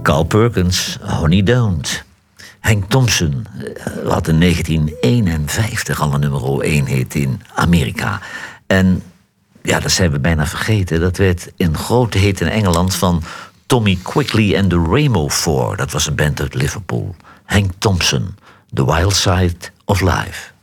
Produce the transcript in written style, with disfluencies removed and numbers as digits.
Carl Perkins, Honey Don't. Henk Thompson had in 1951 al een nummer 1 hit in Amerika. En ja, dat zijn we bijna vergeten. Dat werd een grote hit in Engeland van Tommy Quigley and the Rainbow Four. Dat was een band uit Liverpool. Henk Thompson, The Wild Side of Life.